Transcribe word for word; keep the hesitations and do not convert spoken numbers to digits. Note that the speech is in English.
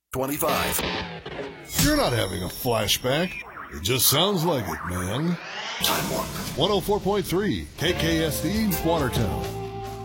twenty-five. You're not having a flashback. It just sounds like it, man. Time warp. one oh four point three K K S D, Watertown.